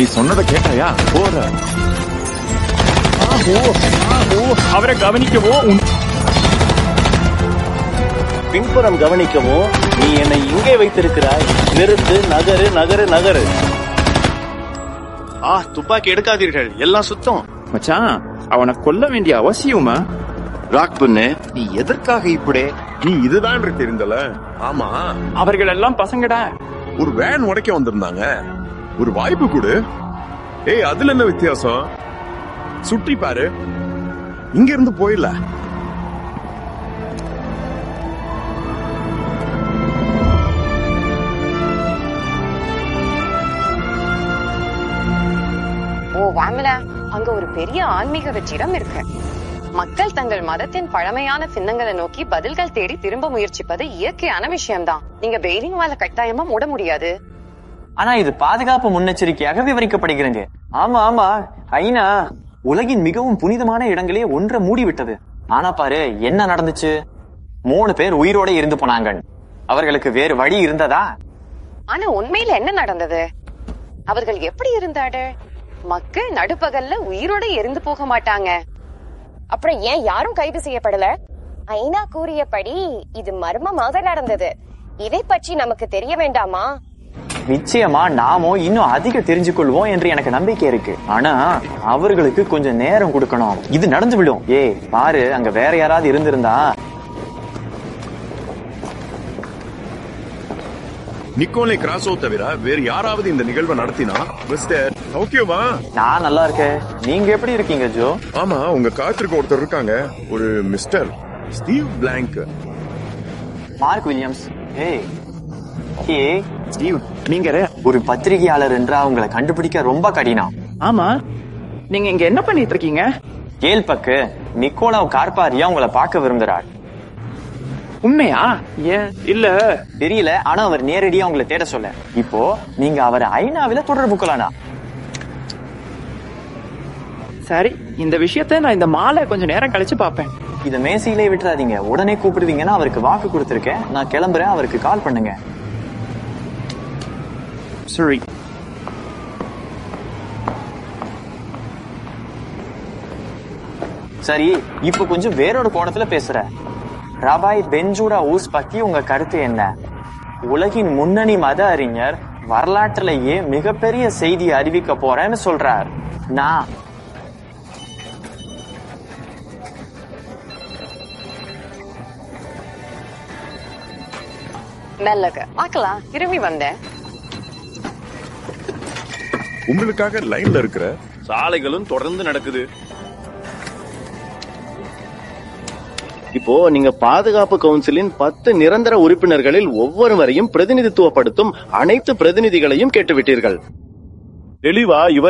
நீ சொன்னதை கேட்டாயா? போற அவரை கவனிக்கவோ பின்புறம் கவனிக்கவோ நீ என்னை இங்கே வைத்திருக்கிறாய். நிறுத்து, நகரு நகரு நகரு. துப்பாக்கி எடுக்காதீர்கள், எல்லாம் சுத்தம். மச்சான், அவனை கொல்ல வேண்டிய அவசியமா? ராக் பொண்ணு, நீ எதற்காக இப்படி? நீ இதுதான் தெரிந்தல. ஆமா, அவர்கள் எல்லாம் பசங்கடா. ஒரு வேன் உடைக்க வந்திருந்தாங்க. ஒரு வாய்ப்பு கொடு. ஏய், அதுல என்ன வித்தியாசம்? சுற்றி பாரு, இங்க இருந்து போயிடல. வாமலா, அங்க ஒரு பெரிய ஆன்மீக வெற்றிடம் இருக்கு. மக்கள் தங்கள் மதத்தின் பழமையான சின்னங்களை நோக்கி பதில்கள் தேடி திரும்ப முயற்சிப்பது இயற்கையான விஷயம்தான். நீங்க பெய்லிங் வால கட்டாயமா மூட முடியாது. ஆனா இது பாதுகாப்பு முன்னெச்சரிக்கையாக விவரிக்கப்படுகிறது. ஆமா ஆமா, ஐநா உலகின் மிகவும் புனிதமான இடங்களே ஒன்றை மூடிவிட்டது. ஆனா பாரு என்ன நடந்துச்சு. 3 பேர் உயிரோட இருந்து போனாங்க. அவர்களுக்கு வேறு வழி இருந்ததா? ஆனா உண்மையில என்ன நடந்தது? அவர்கள் எப்படி இருந்தாரு? மக்கள் நடுப்பகல்ல உயிரோட எரிந்து போக மாட்டாங்க. அப்புறம் ஏன் யாரும் கைது செய்யப்படல? ஐநா கூறியபடி இது மர்மமாக நடந்தது. இதை பற்றி நமக்கு தெரிய வேண்டாமா? நிச்சயமா நாமோ இன்னும் அதிக தெரிஞ்சு கொள்வோம் என்று எனக்கு நம்பிக்கை இருக்கு. ஆனா அவர்களுக்கு கொஞ்சம் நேரம் கொடுக்கணும். இது நடந்து விடும். பாரு, அங்க வேற யாராவது இருந்திருந்தா. நிக்கோலை கிராஸோ தவிர வேறு யாராவது இந்த நிகழ்வை நடத்தினா மிஸ்டர் ஓகேவா? நான் நல்லா இருக்கேன். நீங்க எப்படி இருக்கீங்க ஜோ? ஆமா, உங்க காத்திருக்க ஒருத்தர் இருக்காங்க. ஒரு mister Steve blank. Mark Williams. Steve, நீங்க ஒரு பத்திரிகையாளர் என்றா உங்களை கண்டுபிடிக்க ரொம்ப கடினம். ஆமா, நீங்க இங்க என்ன பண்ணிட்டு இருக்கீங்க? ஏல்பக்கு நிக்கோலா கார்பாரியா உங்களை பார்க்க விரும்புகிறார். உண்மையா? ஏன் இல்ல தெரியல, ஆனா அவர் நேரடியா உங்களை தேட சொல்ல. இப்போ நீங்க அவரை ஐநாவில தொடர்பு கொள்ளலாம். சரி, இந்த விஷயத்த நான் இந்த மாலை கொஞ்சம் நேரம் கழிச்சு பாப்பேன். இத மேசையிலே விட்டுறாதீங்க. உடனே கூப்பிடுவீங்கன்னா அவருக்கு வாக்கு கொடுத்திருக்கேன். நான் கிளம்புறேன், அவருக்கு கால் பண்ணுங்க. சரி. சரி, இப்ப கொஞ்சம் வேறொரு கோணத்துல பேசுற. ரபாய் பென்ஜூடா ஊஸ் பத்தி உங்க கருத்து என்ன? உலகின் முன்னணி மத அறிஞர் வரலாற்றிலேயே மிகப்பெரிய செய்தி அறிவிக்க போறேன்னு சொல்றார். நான் நல்லக பாக்கலாம். திரும்பி வந்தேன். உங்களுக்காக லைன்ல இருக்கிற சாலைகளும் தொடர்ந்து நடக்குது. இப்போ நீங்க பாதுகாப்பு கவுன்சிலின் 10 நிரந்தர உறுப்பினர்களில் ஒவ்வொருவரையும் பிரதிநிதித்துவப்படுத்தும் அனைத்து பிரதிநிதிகளையும் கேட்டுவிட்டீர்கள். தெளிவா இவர்